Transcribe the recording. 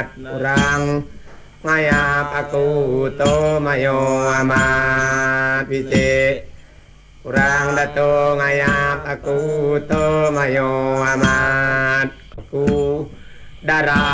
ตรังมายาปกูโตมโยอามาตวิเจรังดโตมายาปกูโตมโยอามาตกูดารา